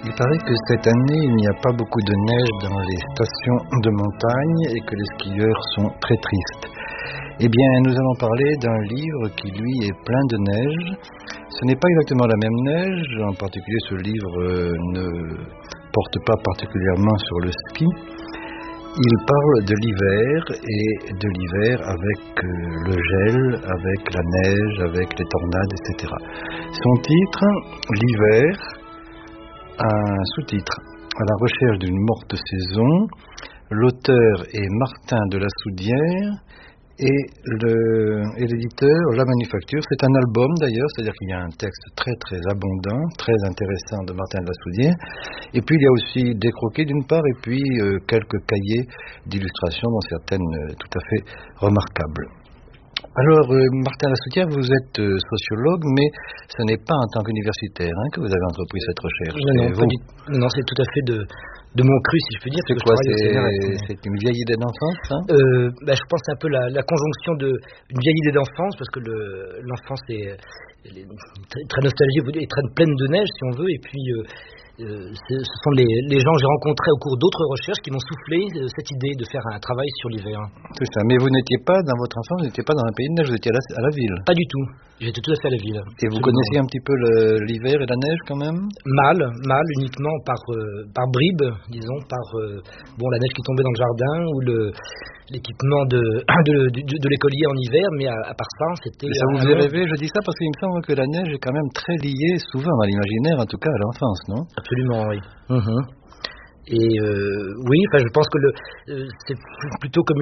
Il paraît que cette année, il n'y a pas beaucoup de neige dans les stations de montagne et que les skieurs sont très tristes. Eh bien, nous allons parler d'un livre qui, lui, est plein de neige. Ce n'est pas exactement la même neige, en particulier ce livre ne porte pas particulièrement sur le ski. Il parle de l'hiver et de l'hiver avec le gel, avec la neige, avec les tornades, etc. Son titre, L'hiver, un sous-titre, À la recherche d'une morte saison. L'auteur est Martin de la Soudière et l'éditeur La Manufacture. C'est un album d'ailleurs, c'est-à-dire qu'il y a un texte très très abondant, très intéressant de Martin de la Soudière. Et puis il y a aussi des croquis d'une part et puis quelques cahiers d'illustrations, dont certaines tout à fait remarquables. Alors, Martin Lassoudière, vous êtes sociologue, mais ce n'est pas en tant qu'universitaire que vous avez entrepris cette recherche. Non, c'est tout à fait de mon cru, si je peux dire. C'est quoi, c'est une vieille idée d'enfance Je pense que c'est un peu la conjonction d'une vieille idée d'enfance, parce que l'enfance est très nostalgique et très pleine de neige, si on veut, et puis... ce sont les gens que j'ai rencontrés au cours d'autres recherches qui m'ont soufflé cette idée de faire un travail sur l'hiver. C'est ça, mais vous n'étiez pas, dans votre enfance, vous n'étiez pas dans un pays de neige, vous étiez à la ville. Pas du tout, j'étais tout à fait à la ville. Et vous connaissiez un petit peu l'hiver et la neige quand même? Mal, uniquement par bribes, disons, par la neige qui tombait dans le jardin ou l'équipement de l'écolier en hiver, mais à part ça, c'était... Mais ça vous faisait rêver? Je dis ça parce qu'il me semble que la neige est quand même très liée, souvent à l'imaginaire, en tout cas à l'enfance, non? Absolument, oui. Et oui, je pense que c'est plutôt comme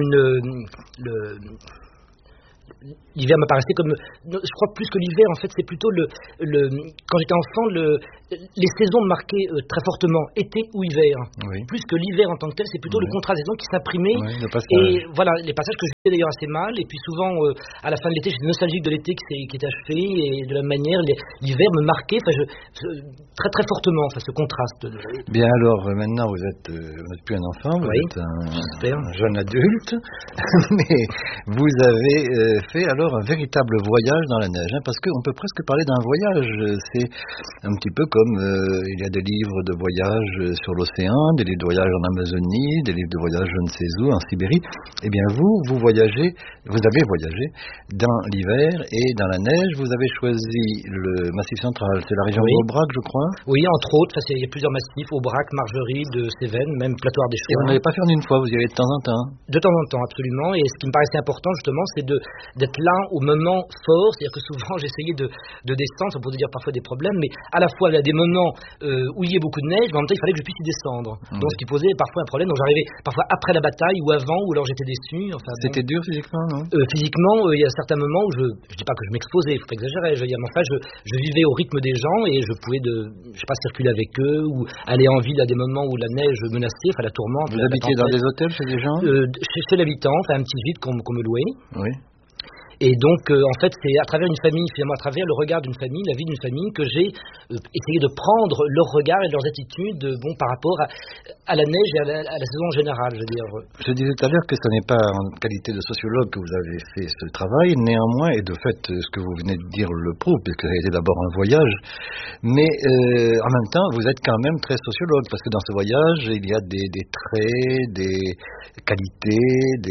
l'hiver m'apparaissait comme... Je crois plus que l'hiver, en fait, c'est plutôt quand j'étais enfant, les saisons me marquaient très fortement, été ou hiver. Oui. Plus que l'hiver en tant que tel, c'est plutôt le contrat des saisons qui s'imprimait. Oui, et voilà, les passages que je vivais d'ailleurs assez mal. Et puis souvent, à la fin de l'été, j'étais nostalgique de l'été qui était achevé. Et de la même manière, l'hiver me marquait très très fortement, ce contraste. Bien alors, maintenant, vous n'êtes plus un enfant, vous êtes un jeune adulte. Mais vous avez fait alors un véritable voyage dans la neige, parce qu'on peut presque parler d'un voyage. C'est un petit peu comme il y a des livres de voyage sur l'océan, des livres de voyage en Amazonie, des livres de voyage je ne sais où, en Sibérie. Eh bien vous avez voyagé dans l'hiver et dans la neige. Vous avez choisi le Massif central, c'est la région d'Aubrac, je crois. Oui, entre autres, il y a plusieurs massifs, Aubrac, Margerie, de Cévennes, même Platoire des Chouans. Et vous n'avez pas fait en une fois, vous y allez de temps en temps? De temps en temps, absolument. Et ce qui me paraissait important, justement, c'est d'être là au moment fort. C'est-à-dire que souvent, j'essayais de descendre, ça pouvait dire parfois des problèmes, mais à la fois, il y a des moments où il y a beaucoup de neige, mais en même temps, il fallait que je puisse y descendre. Donc, ce qui posait parfois un problème. Donc, j'arrivais parfois après la bataille ou avant, ou alors j'étais déçu. C'était dur physiquement, non? Physiquement, il y a certains moments où je dis pas que je m'exposais, il faut pas exagérer. Je veux dire, mais enfin, je vivais au rythme des gens et je pouvais circuler avec eux ou aller en ville à des moments où la neige menaçait, la tourmente. Vous habitiez dans des hôtels chez des gens? Chez l'habitant, un petit gîte qu'on me louait. Oui. Et donc, en fait, c'est à travers une famille, finalement, à travers le regard d'une famille, la vie d'une famille, que j'ai essayé de prendre leur regard et leurs attitudes par rapport à la neige et à la saison en général, je veux dire. Je disais tout à l'heure que ce n'est pas en qualité de sociologue que vous avez fait ce travail, néanmoins, et de fait, ce que vous venez de dire le prouve, puisque ça a été d'abord un voyage, mais en même temps, vous êtes quand même très sociologue, parce que dans ce voyage, il y a des traits, des qualités,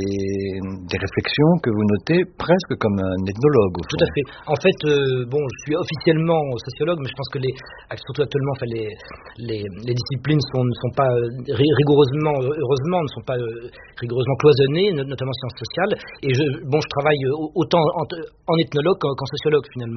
des réflexions que vous notez presque comme un ethnologue. Tout à fait. En fait, je suis officiellement sociologue, mais je pense que surtout actuellement, les disciplines ne sont pas rigoureusement, heureusement, ne sont pas rigoureusement cloisonnées, notamment sciences sociales. Et je travaille autant en ethnologue qu'en sociologue finalement.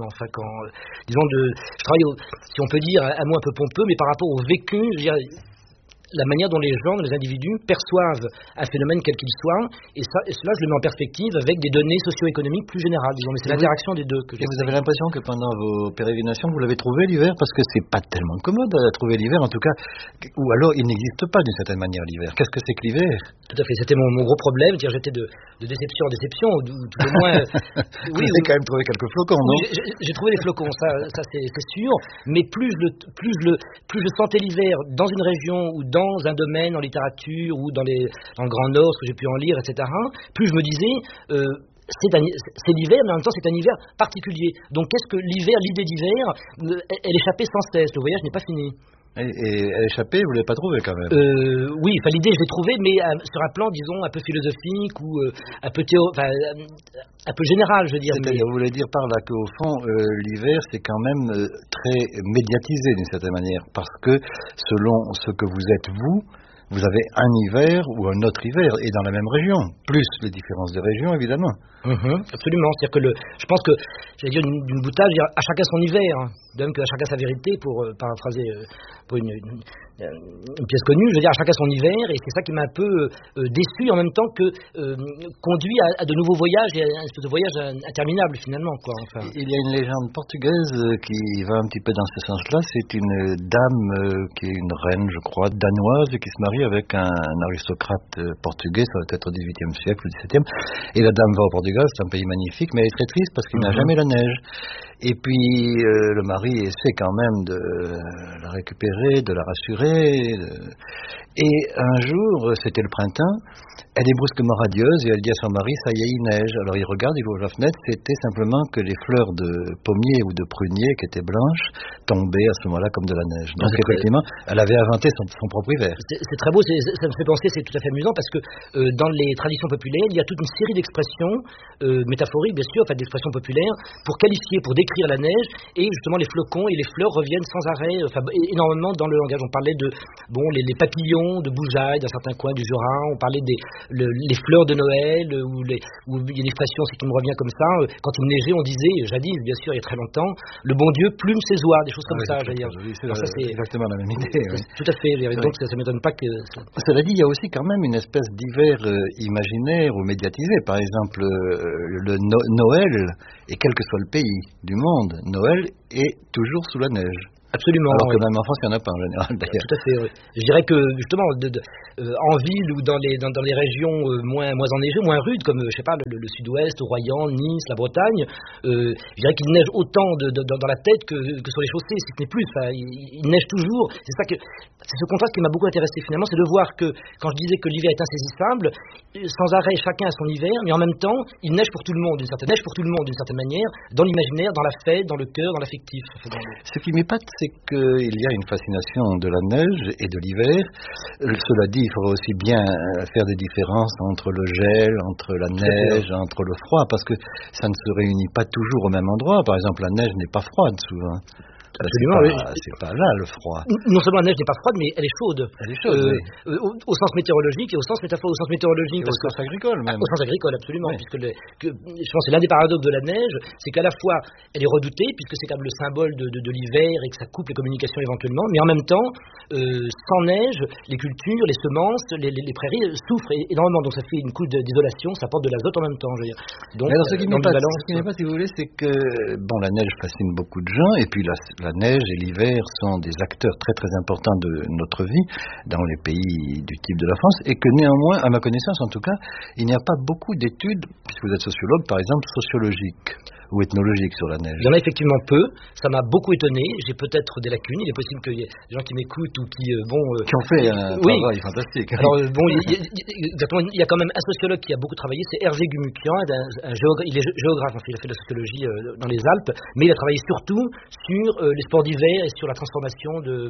Je travaille, si on peut dire, un mot un peu pompeux, mais par rapport au vécu, je veux dire, la manière dont les gens, les individus perçoivent un phénomène quel qu'il soit, et cela je le mets en perspective avec des données socio-économiques plus générales, disons, mais c'est l'interaction des deux que j'ai. Et vous avez l'impression que pendant vos pérégrinations, vous l'avez trouvé l'hiver, parce que c'est pas tellement commode à trouver l'hiver, en tout cas, ou alors il n'existe pas d'une certaine manière l'hiver. Qu'est-ce que c'est que l'hiver? Tout à fait, c'était mon gros problème, j'étais de déception en déception, ou tout au moins... Vous avez quand même trouvé quelques flocons, non? Oui, j'ai trouvé des flocons, ça c'est sûr, mais plus je sentais l'hiver dans une région ou dans un domaine, en littérature ou dans le Grand Nord, ce que j'ai pu en lire, etc., plus je me disais, c'est l'hiver, mais en même temps c'est un hiver particulier. Donc qu'est-ce que l'hiver, l'idée d'hiver, elle échappait sans cesse, le voyage n'est pas fini. Et à échapper, vous ne l'avez pas trouvé quand même. Oui, l'idée je l'ai trouvée, mais sur un plan, disons, un peu philosophique ou un peu général, je veux dire. C'est-à-dire, vous voulez dire par là qu'au fond, l'hiver, c'est quand même très médiatisé d'une certaine manière, parce que selon ce que vous êtes vous avez un hiver ou un autre hiver, et dans la même région, plus les différences de région, évidemment. Absolument, c'est-à-dire que je pense que, j'allais dire d'une boutade, à chacun son hiver, hein, de même qu'à chacun sa vérité, pour paraphraser pour une pièce connue, je veux dire, à chacun son hiver, et c'est ça qui m'a un peu déçu, en même temps que conduit à de nouveaux voyages, et à un espèce de voyage interminable finalement, quoi. Enfin. Il y a une légende portugaise qui va un petit peu dans ce sens-là, c'est une dame qui est une reine, je crois, danoise, qui se marie avec un aristocrate portugais, ça va être au XVIIIe siècle ou XVIIe, et la dame va au Portugal, c'est un pays magnifique, mais elle est très triste parce qu'il n'a jamais la neige. Et puis le mari essaie quand même de la récupérer, de la rassurer. Et un jour, c'était le printemps, elle est brusquement radieuse et elle dit à son mari, ça y est, il neige. Alors il regarde, il ouvre la fenêtre, c'était simplement que les fleurs de pommier ou de prunier qui étaient blanches tombaient à ce moment-là comme de la neige. Donc effectivement, elle avait inventé son propre hiver. C'est très beau, ça me fait penser, c'est tout à fait amusant parce que dans les traditions populaires, il y a toute une série d'expressions métaphoriques, bien sûr, d'expressions populaires, pour qualifier, pour décrire la neige, et justement les flocons et les fleurs reviennent sans arrêt, énormément dans le langage. On parlait de les papillons de Boujaï, dans certains coins du Jura, on parlait les fleurs de Noël, où il y a une expression, c'est qui me revient comme ça, quand il neigeait, on disait, jadis, bien sûr, il y a très longtemps, le bon Dieu plume ses oies, des choses comme ça, j'allais dire. C'est exactement la même idée. Oui. Tout à fait, donc ça ne m'étonne pas que... Cela dit, il y a aussi quand même une espèce d'hiver imaginaire ou médiatisé. Par exemple, le Noël, et quel que soit le pays du monde, Noël est toujours sous la neige. Absolument. Alors que même en France, il n'y en a pas en général, d'ailleurs. Tout à fait, oui. Je dirais que, justement, en ville ou dans les régions moins enneigées, moins rudes, comme, je sais pas, le sud-ouest, Royan, Nice, la Bretagne, je dirais qu'il neige autant dans la tête que sur les chaussées, si ce n'est plus. Il neige toujours. C'est ce contraste qui m'a beaucoup intéressé, finalement, c'est de voir que, quand je disais que l'hiver est insaisissable, sans arrêt, chacun a son hiver, mais en même temps, il neige pour tout le monde, d'une certaine manière, dans l'imaginaire, dans la fête, dans le cœur, dans l'affectif. Ce qui m'épate, c'est qu'il y a une fascination de la neige et de l'hiver. Cela dit, il faudra aussi bien faire des différences entre le gel, entre la neige, entre le froid, parce que ça ne se réunit pas toujours au même endroit. Par exemple, la neige n'est pas froide souvent. Absolument, c'est pas là le froid. Non seulement la neige n'est pas froide, mais elle est chaude. Elle est chaude, oui. Au sens météorologique et au sens métaphore, au sens météorologique. Et au sens agricole même. Au sens agricole, absolument. Oui. Puisque je pense que c'est l'un des paradoxes de la neige, c'est qu'à la fois elle est redoutée, puisque c'est comme le symbole de l'hiver et que ça coupe les communications éventuellement, mais en même temps, sans neige, les cultures, les semences, les prairies souffrent énormément. Donc ça fait une couche d'isolation, ça apporte de l'azote en même temps. Je veux dire. Donc, mais alors, ce qui n'est pas, si vous voulez, c'est que la neige fascine beaucoup de gens, et puis la neige et l'hiver sont des acteurs très très importants de notre vie dans les pays du type de la France, et que néanmoins, à ma connaissance en tout cas, il n'y a pas beaucoup d'études, puisque vous êtes sociologue par exemple, sociologiques ou ethnologique sur la neige. Il y en a effectivement peu, ça m'a beaucoup étonné, j'ai peut-être des lacunes, il est possible qu'il y ait des gens qui m'écoutent ou qui qui ont fait un travail fantastique. Alors exactement, il y a quand même un sociologue qui a beaucoup travaillé, c'est Hervé Gumukian, il est géographe, il a fait de la sociologie dans les Alpes, mais il a travaillé surtout sur les sports d'hiver et sur la transformation de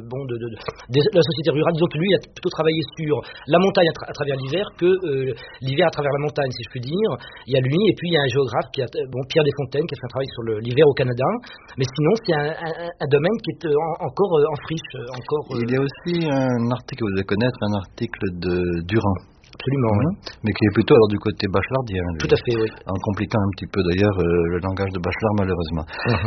la société rurale. Disons que lui, il a plutôt travaillé sur la montagne à travers l'hiver que l'hiver à travers la montagne, si je puis dire. Il y a lui, et puis il y a un géographe Pierre Desfontaines, qui a fait un travail sur l'hiver au Canada, mais sinon c'est un domaine qui est encore en friche. Il y a aussi un article, vous devez connaître, un article de Durand. Absolument, oui. Mais qui est plutôt alors du côté bachelardien. Tout à fait, oui. En compliquant un petit peu d'ailleurs le langage de Bachelard, malheureusement.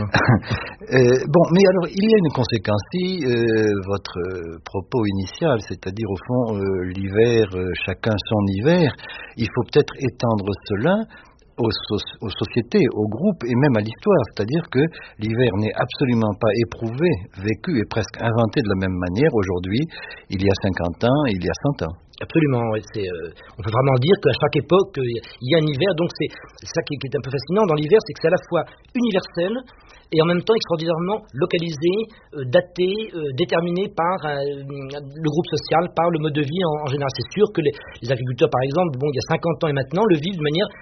Mais alors, il y a une conséquence. Si votre propos initial, c'est-à-dire au fond l'hiver, chacun son hiver, il faut peut-être étendre cela aux sociétés, aux groupes et même à l'histoire. C'est-à-dire que l'hiver n'est absolument pas éprouvé, vécu et presque inventé de la même manière aujourd'hui, il y a 50 ans, il y a 100 ans. Absolument, oui. On peut vraiment dire qu'à chaque époque, il y a un hiver. Donc c'est ça qui est un peu fascinant dans l'hiver, c'est que c'est à la fois universel et en même temps extraordinairement localisé, daté, déterminé par le groupe social, par le mode de vie en général. C'est sûr que les agriculteurs, par exemple, il y a 50 ans et maintenant, le vivent de manière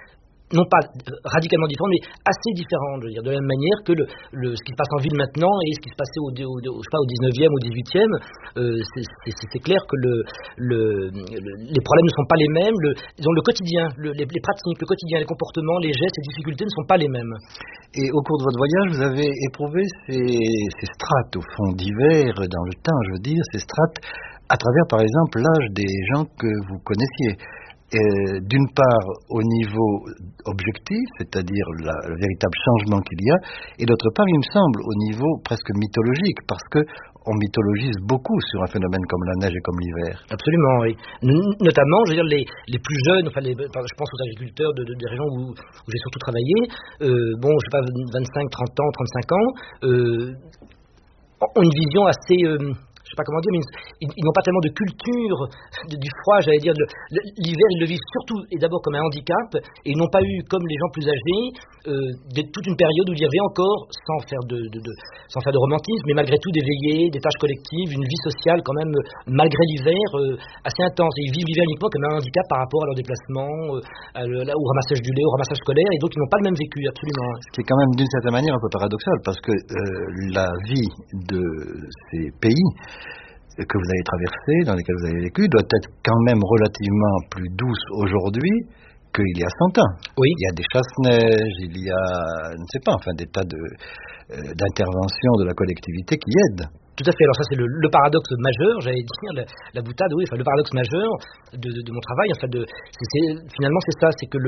non pas radicalement différentes, mais assez différentes. Je veux dire, de la même manière que ce qui se passe en ville maintenant et ce qui se passait je sais pas, au 19e, au 18e, c'est clair que les problèmes ne sont pas les mêmes. Disons, le quotidien, les pratiques, le quotidien, les comportements, les gestes, les difficultés ne sont pas les mêmes. Et au cours de votre voyage, vous avez éprouvé ces strates, au fond, divers dans le temps, je veux dire, ces strates à travers, par exemple, l'âge des gens que vous connaissiez. D'une part au niveau objectif, c'est-à-dire le véritable changement qu'il y a, et d'autre part, il me semble, au niveau presque mythologique, parce que on mythologise beaucoup sur un phénomène comme la neige et comme l'hiver. Absolument, oui. Notamment, je veux dire, les plus jeunes, je pense aux agriculteurs des régions où j'ai surtout travaillé, je sais pas, 25, 30 ans, 35 ans, ont une vision assez... je sais pas comment dire, mais ils n'ont pas tellement de culture du froid, j'allais dire. L'hiver, ils le vivent surtout et d'abord comme un handicap, et ils n'ont pas eu, comme les gens plus âgés, toute une période où il y avait encore, sans faire de romantisme, mais malgré tout des veillées, des tâches collectives, une vie sociale quand même, malgré l'hiver, assez intense. Et ils vivent l'hiver uniquement comme un handicap par rapport à leur déplacement, au ramassage du lait, au ramassage scolaire, et donc ils n'ont pas le même vécu, absolument. Ce qui est quand même d'une certaine manière un peu paradoxal, parce que la vie de ces pays que vous avez traversé, dans lesquels vous avez vécu, doit être quand même relativement plus douce aujourd'hui qu'il y a 100 ans. Oui. Il y a des chasse-neige, il y a, je ne sais pas, enfin des tas d'interventions de la collectivité qui aident. Tout à fait. Alors ça, c'est le paradoxe majeur, j'allais dire, la boutade, oui, enfin le paradoxe majeur de mon travail. Finalement, c'est ça, c'est que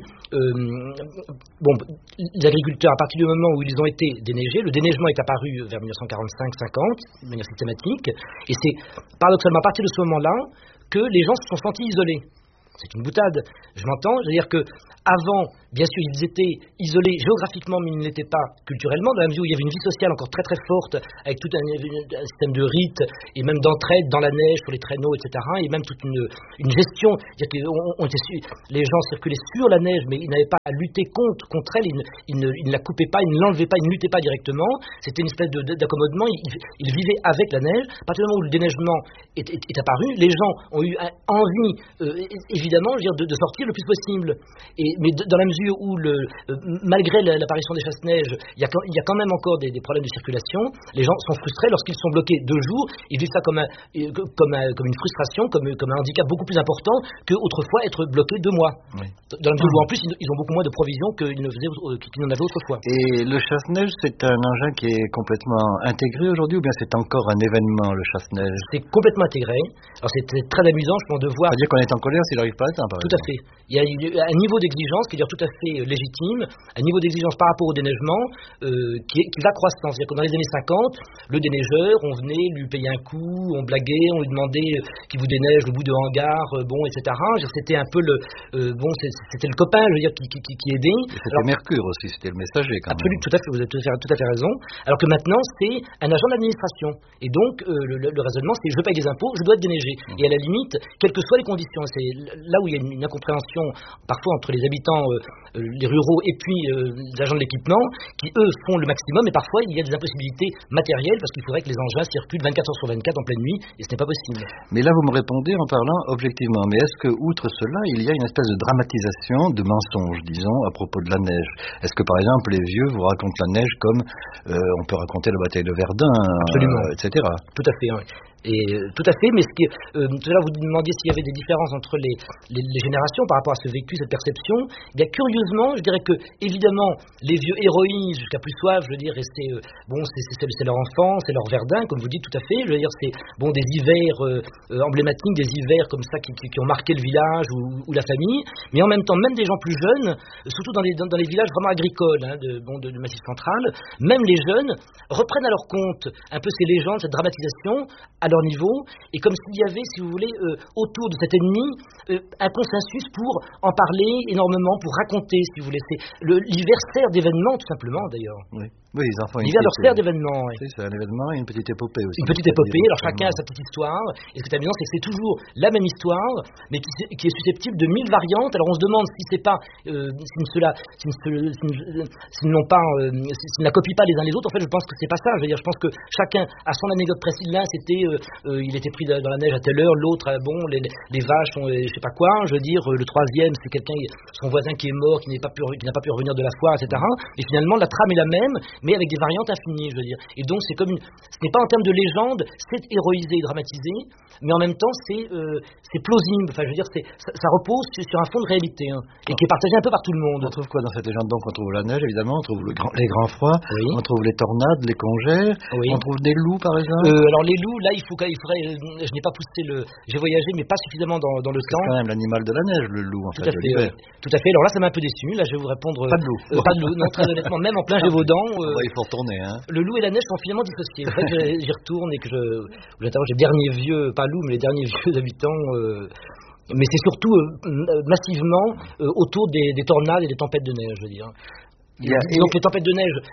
les agriculteurs, à partir du moment où ils ont été déneigés, le déneigement est apparu vers 1945-50, de manière systématique, et c'est paradoxalement à partir de ce moment-là que les gens se sont sentis isolés. C'est une boutade, je m'entends, c'est-à-dire que avant, bien sûr, ils étaient isolés géographiquement, mais ils ne l'étaient pas culturellement, dans la mesure où il y avait une vie sociale encore très très forte, avec tout un système de rites, et même d'entraide dans la neige, sur les traîneaux, etc., et même toute une gestion, c'est-à-dire que les gens circulaient sur la neige, mais ils n'avaient pas à lutter contre elle, ils ne la coupaient pas, ils ne l'enlevaient pas, ils ne luttaient pas directement, c'était une espèce d'accommodement, ils vivaient avec la neige. À partir du moment où le déneigement est apparu, les gens ont eu envie, évidemment, je veux dire, de sortir le plus possible. Mais dans la mesure où, malgré l'apparition des chasse-neige, il y a quand même encore des problèmes de circulation, les gens sont frustrés lorsqu'ils sont bloqués 2 jours, ils vivent ça comme une frustration, comme un handicap beaucoup plus important qu'autrefois être bloqué 2 mois. Oui. Dans la mesure où, en plus, ils ont beaucoup moins de provisions qu'ils n'en avaient autrefois. Et le chasse-neige, c'est un engin qui est complètement intégré aujourd'hui, ou bien c'est encore un événement, le chasse-neige? C'est complètement intégré. Alors c'est très amusant, je pense, de voir... C'est-à-dire qu'on est en colère s'il n'arrive pas à atteindre, par exemple. Tout à fait. Il y a un niveau d'exigence qui est tout à fait légitime, un niveau d'exigence par rapport au déneigement qui va croissant. C'est-à-dire que dans les années 50, le déneigeur, on venait lui payer un coup, on blaguait, on lui demandait qu'il vous déneige le bout de hangar, etc. C'était un peu c'était le copain, je veux dire, qui aidait. C'était Mercure aussi, c'était le messager quand même. Absolument, tout à fait, vous avez tout à fait raison. Alors que maintenant, c'est un agent d'administration. Et donc, le raisonnement, c'est je paye des impôts, je dois être déneigé. Et à la limite, quelles que soient les conditions, c'est là où il y a une incompréhension parfois entre les habitants, les ruraux et puis les agents de l'équipement qui eux font le maximum, et parfois il y a des impossibilités matérielles parce qu'il faudrait que les engins circulent 24 heures sur 24 en pleine nuit, et ce n'est pas possible. Mais là vous me répondez en parlant objectivement, mais est-ce que outre cela il y a une espèce de dramatisation, de mensonge disons à propos de la neige? Est-ce que par exemple les vieux vous racontent la neige comme on peut raconter la bataille de Verdun, etc. Tout à fait, oui. Tout à fait, mais tout à l'heure vous demandiez s'il y avait des différences entre les générations par rapport à ce vécu, cette perception. Eh bien, curieusement, je dirais que évidemment les vieux héroïsent jusqu'à plus soif, je veux dire, et c'est leur enfance, c'est leur Verdun, comme vous dites, tout à fait. Je veux dire, c'est des hivers emblématiques, des hivers comme ça qui ont marqué le village ou la famille. Mais en même temps, même des gens plus jeunes, surtout dans les villages vraiment agricoles, du Massif central, même les jeunes reprennent à leur compte un peu ces légendes, cette dramatisation à leur niveau, et comme s'il y avait, si vous voulez, autour de cet ennemi, un consensus pour en parler énormément, pour raconter, si vous voulez. L'hiver sert d'événement, tout simplement, d'ailleurs. Oui. Oui, les enfants. L'hiver leur sert d'événement. Oui. C'est un événement et une petite épopée aussi. Une petite épopée, alors chacun a sa petite histoire, et ce qui est amusant, c'est que c'est toujours la même histoire, mais qui est susceptible de 1000 variantes. Alors on se demande si c'est pas, s'ils ne la copient pas les uns les autres. En fait, je pense que c'est pas ça. Je veux dire, je pense que chacun a son anecdote précise. L'un, c'était, il était pris dans la neige à telle heure, l'autre, les vaches sont, je sais pas quoi. Je veux dire, le troisième, c'est quelqu'un, son voisin qui est mort, qui n'a pas pu revenir de la foire, etc. Et finalement, la trame est la même, mais avec des variantes infinies, je veux dire. Et donc, ce n'est pas en termes de légende, c'est héroïsé et dramatisé, mais en même temps, c'est plausible. Enfin, je veux dire, ça repose sur un fond de réalité, et qui est partagé un peu par tout le monde. On trouve quoi dans cette légende? Donc, on trouve la neige, évidemment, on trouve les grands froids, oui. On trouve les tornades, les congères, oui. On trouve des loups, par exemple. Alors, les loups, là, il faudrait, je n'ai pas poussé j'ai voyagé, mais pas suffisamment dans le temps. C'est quand même l'animal de la neige, le loup, en tout fait. À fait, tout à fait. Alors là, ça m'a un peu déçu. Là, je vais vous répondre. Pas de loup. Pas de loup, non, très honnêtement, même en plein Gévaudan. Il faut retourner, Le loup et la neige sont finalement dissociés. En fait, j'y retourne et que j'interroge les derniers vieux, pas loups, mais les derniers vieux habitants. Mais c'est surtout massivement autour des tornades et des tempêtes de neige, je veux dire. Donc les tempêtes de neige,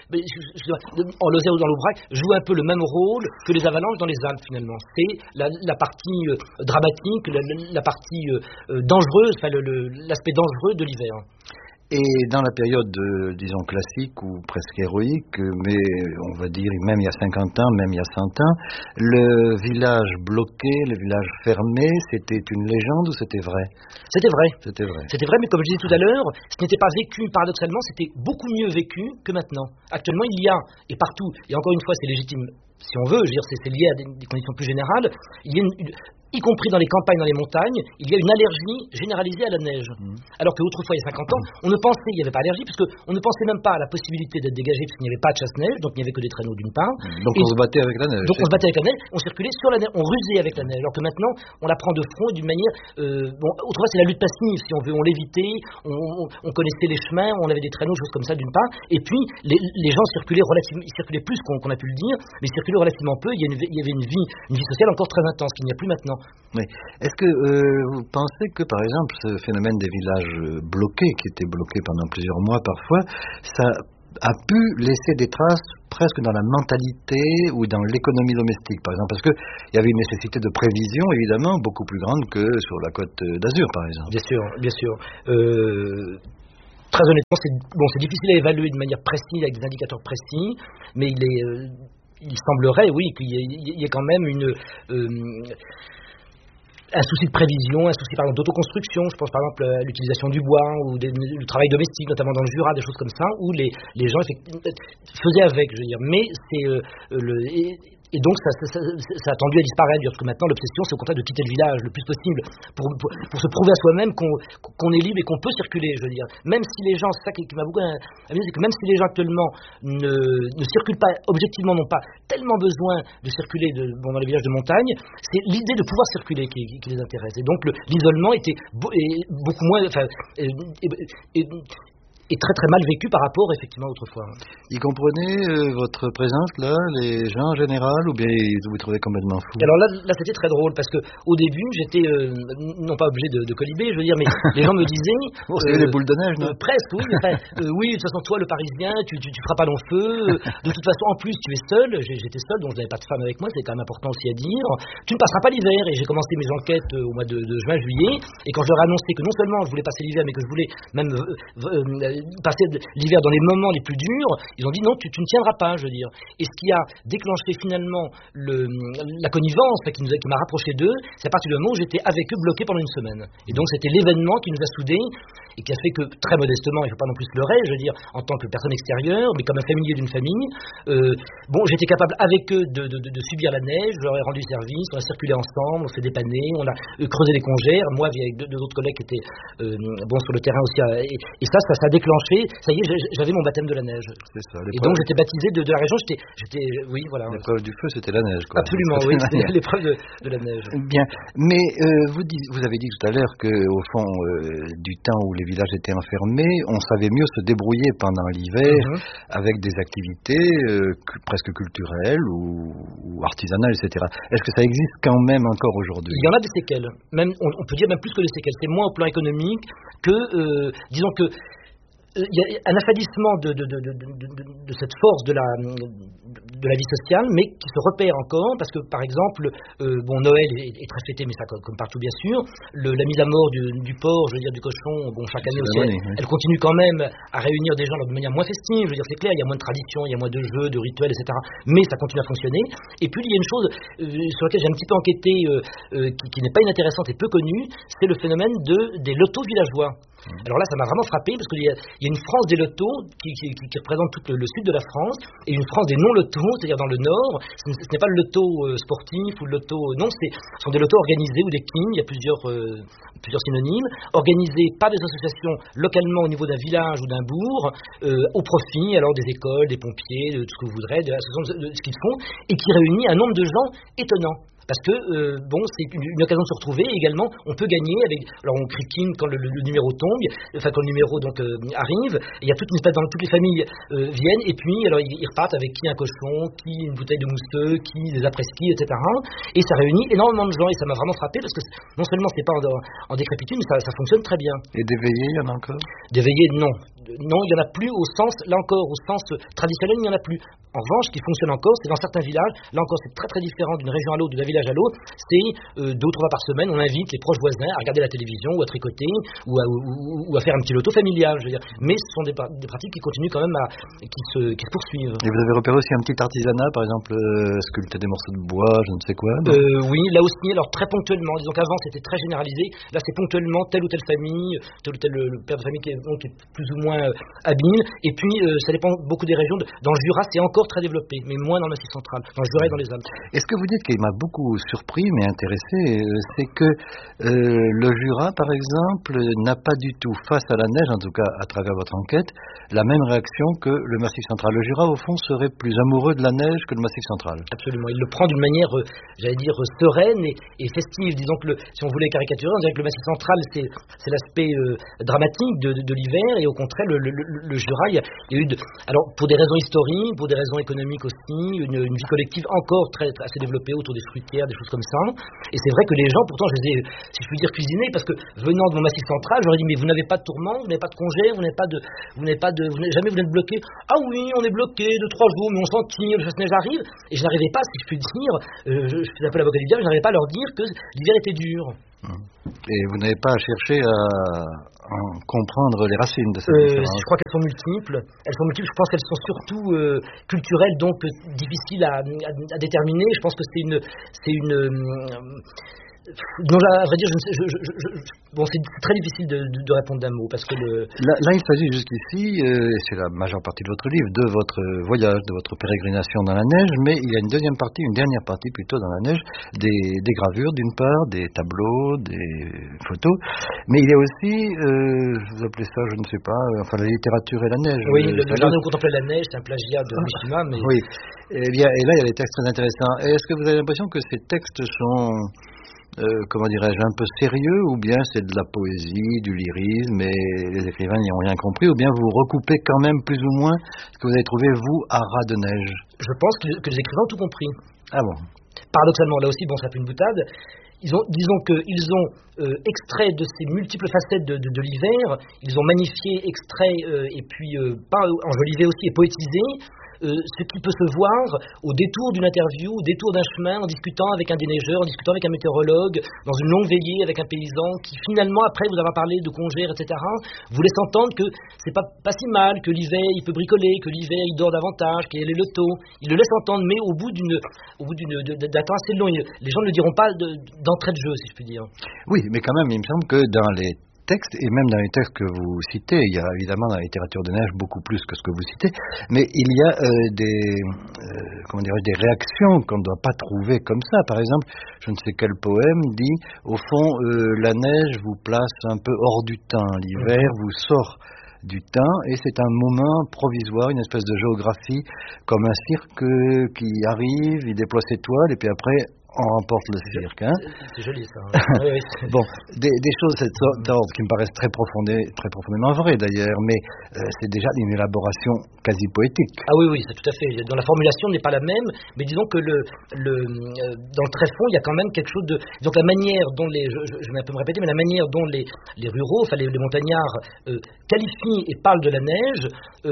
en Lozère ou dans l'Aubrac, jouent un peu le même rôle que les avalanches dans les Alpes finalement. C'est la partie dramatique, la partie dangereuse, enfin l'aspect dangereux de l'hiver. Et dans la période, disons, classique ou presque héroïque, mais on va dire même il y a 50 ans, même il y a 100 ans, le village bloqué, le village fermé, c'était une légende ou c'était vrai? C'était vrai. C'était vrai. C'était vrai, mais comme je disais tout à l'heure, ce n'était pas vécu, paradoxalement, c'était beaucoup mieux vécu que maintenant. Actuellement, il y a, et partout, et encore une fois, c'est légitime, si on veut, je veux dire, c'est lié à des conditions plus générales, il y a y compris dans les campagnes, dans les montagnes, il y a une allergie généralisée à la neige. Alors qu'autrefois, il y a 50 ans, il n'y avait pas d'allergie, parce qu'on ne pensait même pas à la possibilité d'être dégagé, parce qu'il n'y avait pas de chasse-neige, donc il n'y avait que des traîneaux d'une part. Donc on se battait avec la neige. Donc on se battait avec la neige, on circulait sur la neige, on rusait avec la neige, alors que maintenant, on la prend de front et d'une manière... autrefois, c'est la lutte passive, si on veut, on l'évitait, on connaissait les chemins, on avait des traîneaux, choses comme ça d'une part, et puis les gens circulaient relativement, ils circulaient plus qu'on a pu le dire, mais ils circulaient relativement peu, il y avait une vie sociale encore très intense, qu'il n'y a plus maintenant. Oui. Est-ce que vous pensez que, par exemple, ce phénomène des villages bloqués, qui étaient bloqués pendant plusieurs mois parfois, ça a pu laisser des traces presque dans la mentalité ou dans l'économie domestique, par exemple, parce qu'il y avait une nécessité de prévision, évidemment, beaucoup plus grande que sur la côte d'Azur, par exemple. Bien sûr. Très honnêtement, c'est difficile à évaluer de manière précise, avec des indicateurs précis, mais il semblerait, oui, qu'il y ait quand même un souci de prévision, un souci par exemple d'autoconstruction. Je pense par exemple à l'utilisation du bois ou du travail domestique, notamment dans le Jura, des choses comme ça, où les gens faisaient avec, je veux dire. Mais et donc ça a tendu à disparaître, parce que maintenant l'obsession c'est au contraire de quitter le village le plus possible pour se prouver à soi-même qu'on est libre et qu'on peut circuler, je veux dire. Même si les gens, c'est ça qui m'a beaucoup amusé, c'est que même si les gens actuellement ne circulent pas, objectivement n'ont pas tellement besoin de circuler dans les villages de montagne, c'est l'idée de pouvoir circuler qui les intéresse. Et donc l'isolement était beaucoup moins... est très très mal vécu par rapport effectivement autrefois. Ils comprenaient votre présence là, les gens en général, ou bien vous trouvez complètement fou? Alors là c'était très drôle parce que au début j'étais non pas obligé de colliber, je veux dire, mais les gens me disaient c'est des boules de neige, non? Presque, oui. Oui, de toute façon toi le Parisien, tu feras pas long feu. De toute façon en plus tu es seul. J'étais seul, donc je n'avais pas de femme avec moi, c'est quand même important aussi à dire. Tu ne passeras pas l'hiver, et j'ai commencé mes enquêtes au mois de juin-juillet, et quand je leur ai annoncé que non seulement je voulais passer l'hiver, mais que je voulais même passer l'hiver dans les moments les plus durs, ils ont dit non, tu ne tiendras pas, je veux dire. Et ce qui a déclenché finalement la connivence, qui m'a rapproché d'eux, c'est à partir du moment où j'étais avec eux bloqué pendant une semaine. Et donc c'était l'événement qui nous a soudés et qui a fait que, très modestement, il ne faut pas non plus se leurrer, je veux dire, en tant que personne extérieure, mais comme un familier d'une famille, j'étais capable avec eux de subir la neige, je leur ai rendu service, on a circulé ensemble, on s'est dépanné, on a creusé des congères, moi avec deux autres collègues qui étaient sur le terrain aussi, et ça a déclenché. Ça y est, j'avais mon baptême de la neige. C'est ça, et donc j'étais baptisé de la région. Oui, voilà. L'épreuve du feu, c'était la neige, quoi. Absolument, oui, c'était l'épreuve de la neige. Bien, mais vous avez dit tout à l'heure que, au fond, du temps où les villages étaient enfermés, on savait mieux se débrouiller pendant l'hiver avec des activités presque culturelles ou artisanales, etc. Est-ce que ça existe quand même encore aujourd'hui? Il y en a des séquelles. Même, on peut dire même plus que des séquelles. C'est moins au plan économique que, disons que. il y a un affadissement de cette force de la vie sociale, mais qui se repère encore, parce que par exemple, Noël est très fêté, mais ça comme partout bien sûr, la mise à mort du porc, je veux dire du cochon, chaque année aussi, elle continue quand même à réunir des gens de manière moins festive, je veux dire c'est clair, il y a moins de traditions, il y a moins de jeux, de rituels, etc., mais ça continue à fonctionner. Et puis il y a une chose sur laquelle j'ai un petit peu enquêté, qui n'est pas inintéressante et peu connue, c'est le phénomène des lotos villageois. Alors là, ça m'a vraiment frappé parce qu'il y a une France des lotos qui représente tout le sud de la France et une France des non-lotos, c'est-à-dire dans le nord. Ce n'est pas le loto sportif ou le loto... Non, ce sont des lotos organisés ou des kings, il y a plusieurs synonymes, organisés par des associations localement au niveau d'un village ou d'un bourg, au profit alors des écoles, des pompiers, de tout ce que vous voudrez, de ce qu'ils font, et qui réunit un nombre de gens étonnant. Parce que c'est une occasion de se retrouver et également on peut gagner alors on crie king quand le numéro tombe, enfin quand le numéro arrive, et il y a toutes les familles viennent et puis alors ils repartent avec qui un cochon, qui une bouteille de mousseux, qui des après-ski, etc. Et ça réunit énormément de gens et ça m'a vraiment frappé parce que non seulement c'est pas en décrépitude mais ça fonctionne très bien. Et des veillées, il y en a encore? Des veillées, non, il n'y en a plus au sens traditionnel, il n'y en a plus. En revanche, ce qui fonctionne encore, c'est dans certains villages, là encore c'est très très différent d'une région à l'autre, d'un village à l'autre, c'est 2 ou 3 fois par semaine, on invite les proches voisins à regarder la télévision ou à tricoter ou à faire un petit loto familial, je veux dire. Mais ce sont des pratiques qui continuent quand même qui se poursuivent. Et vous avez repéré aussi un petit artisanat, par exemple sculpter des morceaux de bois, je ne sais quoi? Oui, là aussi, alors très ponctuellement, disons qu'avant c'était très généralisé, là c'est ponctuellement telle ou telle famille, tel ou tel père de famille qui est plus ou moins habile, et puis ça dépend beaucoup des régions. Dans le Jura c'est encore très développé, mais moins dans le Massif central, dans le Jura et dans les Alpes. Et ce que vous dites qui m'a beaucoup surpris mais intéressé, c'est que le Jura par exemple n'a pas du tout, face à la neige, en tout cas à travers votre enquête, la même réaction que le Massif central. Le Jura au fond serait plus amoureux de la neige que le Massif central. Absolument, il le prend d'une manière, j'allais dire, sereine et festive. Disons que si on voulait caricaturer, on dirait que le Massif central c'est l'aspect dramatique de l'hiver, et au contraire le Jura, il y a eu alors pour des raisons historiques, pour des raisons économiques aussi, une vie collective encore assez développée autour des fruitières, des choses comme ça. Et c'est vrai que les gens, pourtant je les ai, si je puis dire, cuisinés, parce que venant de mon Massif central, j'aurais dit mais vous n'avez pas de tourment, vous n'avez pas de congé, jamais vous êtes bloqué. Ah oui, on est bloqué de 3 jours, mais on s'en tire, la neige arrive. Et je n'arrivais pas, si je puis dire, je suis un peu l'avocat du diable, je n'arrivais pas à leur dire que l'hiver était dur. Et vous n'avez pas cherché à comprendre les racines de cette différence? Je crois qu'elles sont multiples. Je pense qu'elles sont surtout culturelles, donc difficiles à déterminer. Je pense que c'est une non, à vrai dire, c'est très difficile de répondre d'un mot parce que là, il s'agit jusqu'ici, c'est la majeure partie de votre livre, de votre voyage, de votre pérégrination dans la neige, mais il y a une dernière partie plutôt dans la neige, des gravures d'une part, des tableaux, des photos, mais il y a aussi, vous appelez ça, je ne sais pas, la littérature et la neige. Oui, le jardin où contemplait la neige, c'est un plagiat de Mishima, mais... Oui, et là, il y a des textes très intéressants. Et est-ce que vous avez l'impression que ces textes sont... un peu sérieux, ou bien c'est de la poésie, du lyrisme, et les écrivains n'y ont rien compris, ou bien vous recoupez quand même plus ou moins ce que vous avez trouvé, vous, à ras de neige? Je pense que les écrivains ont tout compris. Ah bon? Paradoxalement, là aussi, ça fait une boutade. Disons qu'ils ont extrait de ces multiples facettes de l'hiver, ils ont magnifié, extrait, et puis enjolivé aussi et poétisé ce qui peut se voir au détour d'une interview, au détour d'un chemin, en discutant avec un déneigeur, en discutant avec un météorologue, dans une longue veillée avec un paysan qui finalement, après vous avoir parlé de congères, etc., vous laisse entendre que c'est pas si mal, que l'hiver il peut bricoler, que l'hiver il dort davantage, qu'il y a les lotos. Il le laisse entendre, mais au bout d'un temps assez long. Les gens ne le diront pas d'entrée de jeu, si je puis dire. Oui, mais quand même, il me semble que dans les textes, et même dans les textes que vous citez, il y a évidemment dans la littérature de neige beaucoup plus que ce que vous citez, mais il y a des réactions qu'on ne doit pas trouver comme ça. Par exemple, je ne sais quel poème dit, au fond, la neige vous place un peu hors du temps, l'hiver vous sort du temps, et c'est un moment provisoire, une espèce de géographie, comme un cirque qui arrive, il déploie ses toiles, et puis après, on remporte le cirque. Hein. C'est joli ça. Oui, oui. Bon, des choses de cet ordre qui me paraissent très profondément vraies d'ailleurs, mais c'est déjà une élaboration quasi poétique. Ah oui, oui, c'est tout à fait. Dans la formulation n'est pas la même, mais disons que dans le tréfonds, il y a quand même quelque chose de... Donc la manière dont je vais un peu me répéter, mais la manière dont les ruraux, enfin les montagnards qualifient et parlent de la neige...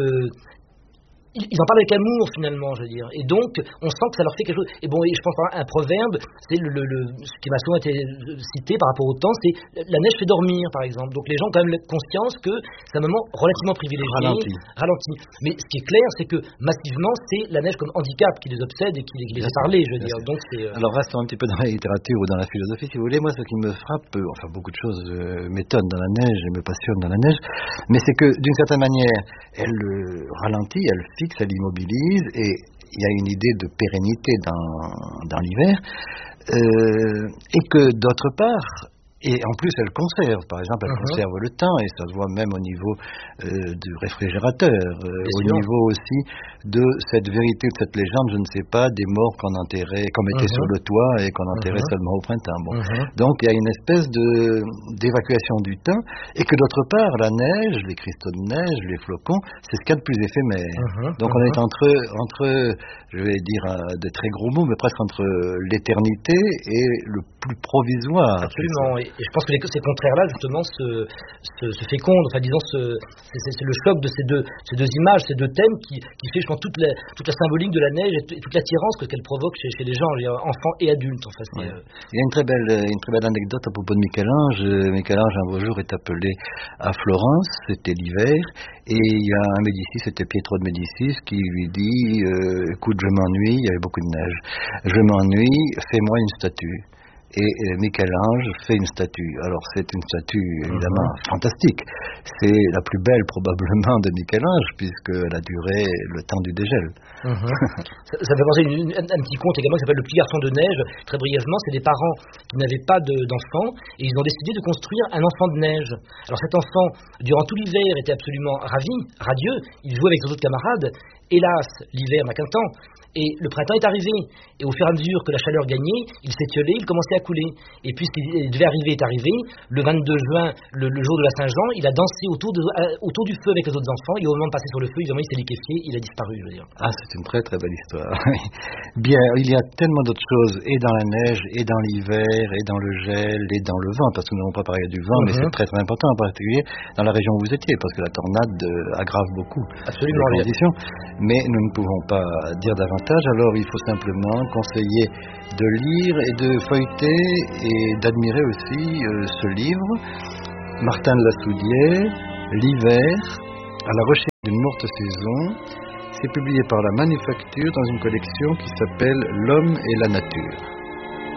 ils en parlent avec amour finalement, je veux dire, et donc on sent que ça leur fait quelque chose. Et bon, je pense à un proverbe, c'est ce qui m'a souvent été cité par rapport au temps, c'est la neige fait dormir, par exemple. Donc les gens ont quand même conscience que c'est un moment relativement privilégié, ralenti. Mais ce qui est clair, c'est que massivement, c'est la neige comme handicap qui les obsède et qui les a parlé, je veux dire. Donc alors restons un petit peu dans la littérature ou dans la philosophie, si vous voulez. Moi, ce qui me frappe, enfin beaucoup de choses m'étonnent dans la neige et me passionnent dans la neige, mais c'est que d'une certaine manière, elle ralentit, elle fixe, elle immobilise, et il y a une idée de pérennité dans l'hiver, et que d'autre part, et en plus elle conserve, par exemple elle conserve le temps, et ça se voit même au niveau du réfrigérateur, au niveau aussi de cette vérité, de cette légende, je ne sais pas, des morts qu'on mettait sur le toit et qu'on enterrait seulement au printemps. Bon. Donc il y a une espèce d'évacuation du temps, et que d'autre part la neige, les cristaux de neige, les flocons, c'est ce qu'il y a de plus éphémère. Donc on est entre je vais dire de très gros mots, mais presque entre l'éternité et le plus provisoire. Absolument. Et je pense que ces contraires-là, justement, se fécondent. Enfin, disons, c'est le choc de ces deux images, ces deux thèmes qui fait, je pense, toute la symbolique de la neige et toute l'attirance qu'elle provoque chez les gens, enfants et adultes. En fait. Il y a une très belle anecdote à propos de Michel-Ange. Michel-Ange, un beau jour, est appelé à Florence, c'était l'hiver, et il y a un Médicis, c'était Pietro de Médicis, qui lui dit écoute, je m'ennuie, il y avait beaucoup de neige, je m'ennuie, fais-moi une statue. Et Michel-Ange fait une statue. Alors c'est une statue évidemment fantastique. C'est la plus belle probablement de Michel-Ange, puisqu'elle a duré le temps du dégel. Ça fait penser à un petit conte également qui s'appelle Le Petit Garçon de Neige. Très brièvement, c'est des parents qui n'avaient pas d'enfants, et ils ont décidé de construire un enfant de neige. Alors cet enfant, durant tout l'hiver, était absolument ravi, radieux. Il jouait avec ses autres camarades. Hélas, l'hiver n'a qu'un temps. Et le printemps est arrivé, et au fur et à mesure que la chaleur gagnait, il s'étiolait, il commençait à couler. Et puisqu'il devait arriver est arrivé, le 22 juin, le jour de la Saint-Jean, il a dansé autour du feu avec les autres enfants, et au moment de passer sur le feu, évidemment, il s'est liquéfié, il a disparu, je veux dire. Ah, c'est une très très belle histoire. Bien, il y a tellement d'autres choses, et dans la neige, et dans l'hiver, et dans le gel, et dans le vent, parce que nous n'avons pas parlé du vent, mais c'est très très important, en particulier dans la région où vous étiez, parce que la tornade aggrave beaucoup les conditions. Mais nous ne pouvons pas dire davantage. Alors il faut simplement conseiller de lire et de feuilleter et d'admirer aussi ce livre, Martin de la Soudière, L'hiver, à la recherche d'une morte saison. C'est publié par la Manufacture dans une collection qui s'appelle L'homme et la nature.